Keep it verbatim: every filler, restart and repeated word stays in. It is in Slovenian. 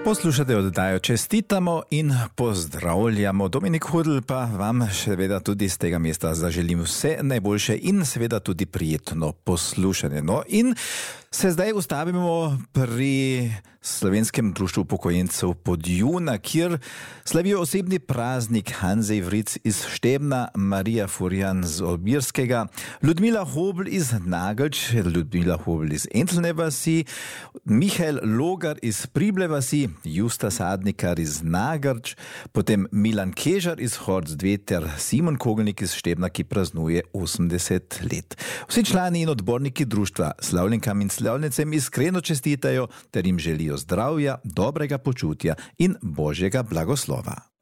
Poslušate oddajo Čestitamo in pozdravljamo. Dominik Hudl pa vam seveda tudi z tega mesta zaželim vse najboljše in seveda tudi prijetno poslušanje. No, in se zdaj ustavimo pri Slovenskem društvu upokojencev Podjuna, kjer slavijo osebni praznik Hanzej Vric iz Štebna, Marija Furjan z Obirskega, Ljudmila Hobl iz Nagelč, Ljudmila Hobl iz Entlne vasi, Mihael Logar iz Prible vasi, Justa Sadnikar iz Nagrč, potem Milan Kežar iz Horc-dve ter Simon Kogelnik iz Štebna, ki praznuje osemdeset let. Vsi člani in odborniki društva slavljenkam in slavljencem iskreno čestitajo ter jim želijo zdravja, dobrega počutja in božjega blagoslova.